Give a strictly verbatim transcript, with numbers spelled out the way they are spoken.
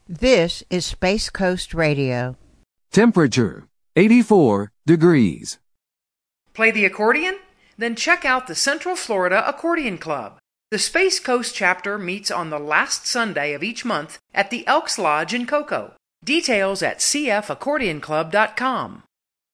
This is Space Coast Radio. Temperature, eighty-four degrees. Play the accordion? Then check out the Central Florida Accordion Club. The Space Coast chapter meets on the last Sunday of each month at the Elks Lodge in Cocoa. Details at c f accordion club dot com.